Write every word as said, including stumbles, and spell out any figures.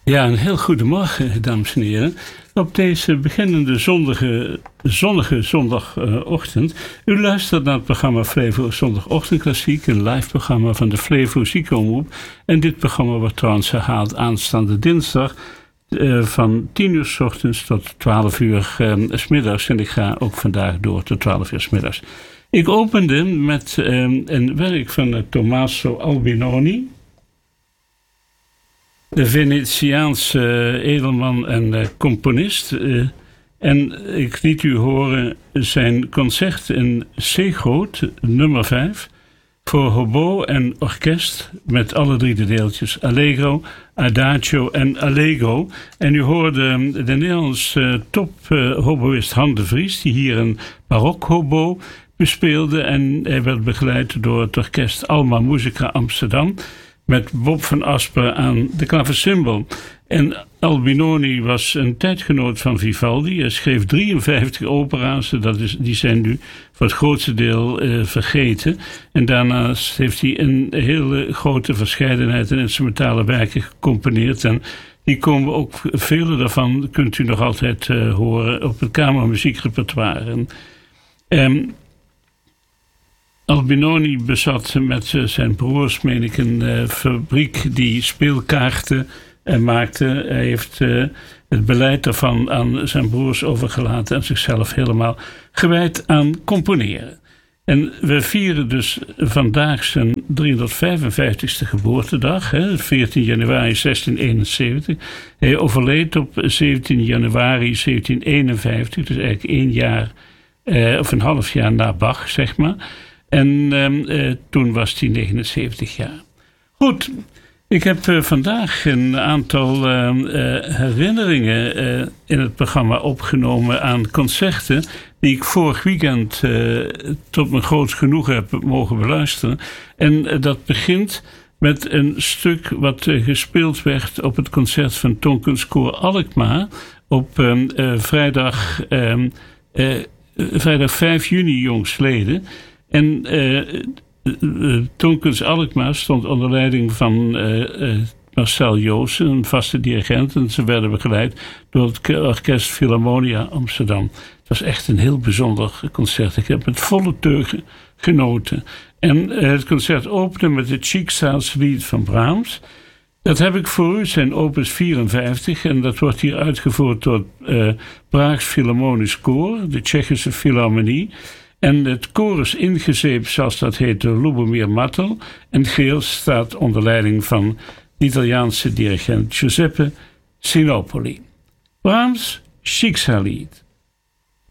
Ja, een heel goedemorgen, dames en heren. Op deze beginnende zonnige, zonnige zondagochtend. U luistert naar het programma Flevo Zondagochtend Klassiek, een live programma van de Flevo Ziekenomroep. En dit programma wordt trouwens herhaald aanstaande dinsdag uh, van tien uur 's ochtends tot twaalf uur uh, 's middags. En ik ga ook vandaag door tot twaalf uur 's middags. Ik opende met uh, een werk van uh, Tommaso Albinoni, de Venetiaanse edelman en uh, componist. Uh, en ik liet u horen zijn concert in C-groot, nummer vijf, voor hobo en orkest, met alle drie de deeltjes Allegro, Adagio en Allegro. En u hoorde de Nederlandse uh, top uh, hoboïst Han de Vries, die hier een barok hobo bespeelde. En hij werd begeleid door het orkest Alma Musica Amsterdam, met Bob van Asper aan de klaversymbol. En Albinoni was een tijdgenoot van Vivaldi. Hij schreef drieënvijftig opera's. Dat is, die zijn nu voor het grootste deel uh, vergeten. En daarnaast heeft hij een hele grote verscheidenheid aan instrumentale werken gecomponeerd. En die komen ook, vele daarvan kunt u nog altijd uh, horen op het kamermuziekrepertoire. Um, Albinoni bezat met uh, zijn broers, meen ik, een uh, fabriek die speelkaarten uh, maakte. Hij heeft uh, het beleid daarvan aan zijn broers overgelaten en zichzelf helemaal gewijd aan componeren. En we vieren dus vandaag zijn driehonderdvijfenvijftigste geboortedag, hè, veertien januari zestienhonderdeenenzeventig. Hij overleed op zeventien januari zeventienhonderdeenenvijftig, dus eigenlijk één jaar uh, of een half jaar na Bach, zeg maar. En uh, toen was hij negenenzeventig jaar. Goed, ik heb uh, vandaag een aantal uh, uh, herinneringen uh, in het programma opgenomen aan concerten die ik vorig weekend uh, tot mijn groot genoegen heb mogen beluisteren. En uh, dat begint met een stuk wat uh, gespeeld werd op het concert van Tonkenskoor Alkmaar op uh, uh, vrijdag, uh, uh, vrijdag vijf juni jongstleden. En uh, uh, Tonkens Alkmaar stond onder leiding van uh, uh, Marcel Joosten, een vaste dirigent. En ze werden begeleid door het orkest Philharmonia Amsterdam. Het was echt een heel bijzonder concert. Ik heb met volle teugen genoten. En uh, het concert opende met het Schicksalslied van Brahms. Dat heb ik voor u, zijn opus vierenvijftig. En dat wordt hier uitgevoerd door het uh, Praags Philharmonisch Koor, de Tsjechische Philharmonie. En het koor is ingezeept, zoals dat heet, door Lubomir Mattel. En het geheel staat onder leiding van de Italiaanse dirigent Giuseppe Sinopoli. Brahms, Schicksalslied.